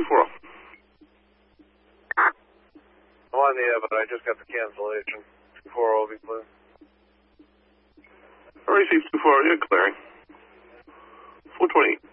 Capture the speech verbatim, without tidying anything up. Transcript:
two four zero. I'm on the air, but I just got the cancellation. two four zero, be clear. I received two four zero, yeah, clearing. four twenty.